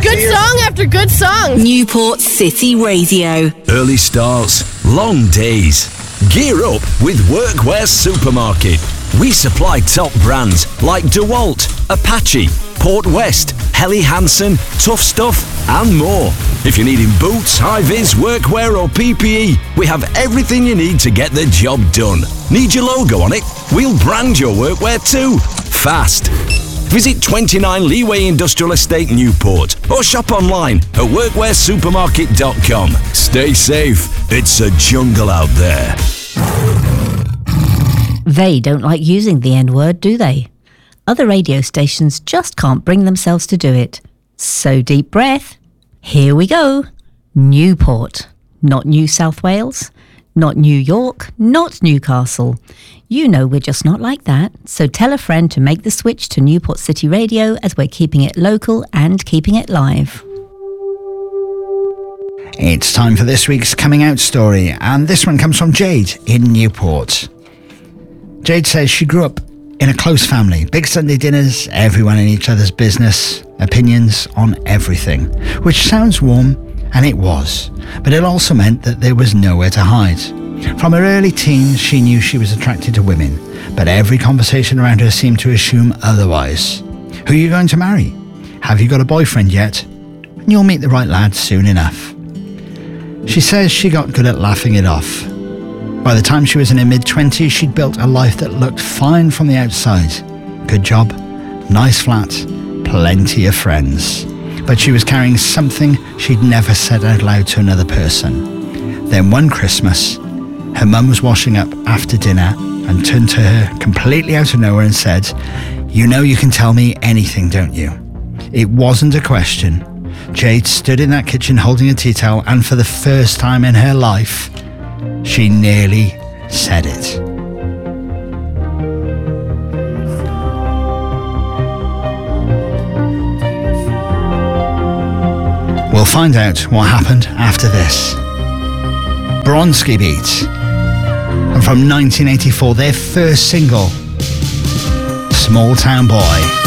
Good song after good song. Newport City Radio. Early starts, long days. Gear up with Workwear Supermarket. We supply top brands like DeWalt, Apache, Port West, Helly Hansen, Tough Stuff, and more. If you're needing boots, high-vis, workwear or PPE, we have everything you need to get the job done. Need your logo on it? We'll brand your workwear too. Fast. Visit 29 Leeway Industrial Estate Newport or shop online at workwearsupermarket.com. Stay safe. It's a jungle out there. They don't like using the N-word, do they? Other radio stations just can't bring themselves to do it. So deep breath. Here we go. Newport. Not New South Wales. Not New York. Not Newcastle. You know we're just not like that. So tell a friend to make the switch to Newport City Radio, as we're keeping it local and keeping it live. It's time for this week's coming out story, and this one comes from Jade in Newport. Jade says she grew up in a close family, big Sunday dinners, everyone in each other's business, opinions on everything, which sounds warm, and it was, but it also meant that there was nowhere to hide. From her early teens, she knew she was attracted to women, but every conversation around her seemed to assume otherwise. Who are you going to marry? Have you got a boyfriend yet? And you'll meet the right lad soon enough. She says she got good at laughing it off. By the time she was in her mid-20s, she'd built a life that looked fine from the outside. Good job, nice flat, plenty of friends. But she was carrying something she'd never said out loud to another person. Then one Christmas, her mum was washing up after dinner and turned to her completely out of nowhere and said, "You know you can tell me anything, don't you?" It wasn't a question. Jade stood in that kitchen holding a tea towel, and for the first time in her life, she nearly said it. We'll find out what happened after this. Bronski Beat. And from 1984, their first single, Small Town Boy.